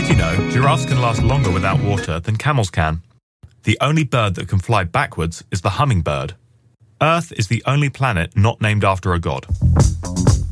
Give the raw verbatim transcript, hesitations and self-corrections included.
Did you know giraffes can last longer without water than camels can? The only bird that can fly backwards is the hummingbird. Earth is the only planet not named after a god.